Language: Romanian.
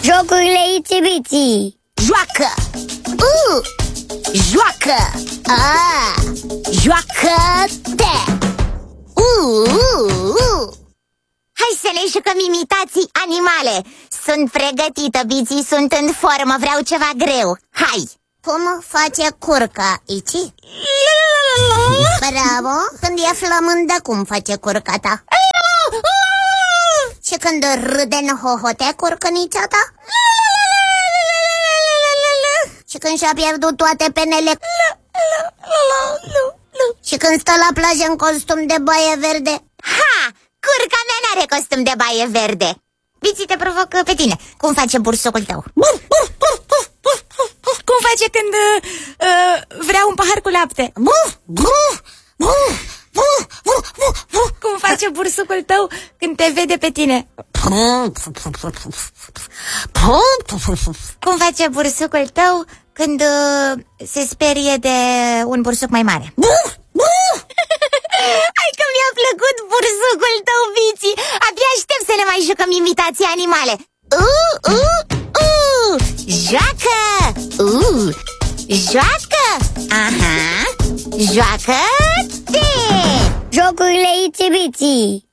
Jocurile Itsy-Bitsy. Joacă! Joacă! Joacă-te! Hai să ne jucăm imitații animale. Sunt pregătită, Biții, sunt în formă, vreau ceva greu. Hai! Cum face curca, Itsy? Bravo! Când e flămândă, cum face curca ta? Și când râde în hohote curcănița ta? Și când și-a pierdut toate penele? Și când stă la plajă în costum de baie verde? Ha! Curca mea n-are costum de baie verde. Biții, te provoc pe tine. Cum face bursocul tău? Cum face când vrea un pahar cu lapte? Cum face bursucul tău când te vede pe tine? Cum face bursucul tău când se sperie de un bursuc mai mare? Hai că mi-a plăcut bursucul tău, Biții. Abia aștept să ne mai jucăm imitații animale. Joacă! Joacă! Aha! Joacă-te! Jocurile Itsy-Bitsy.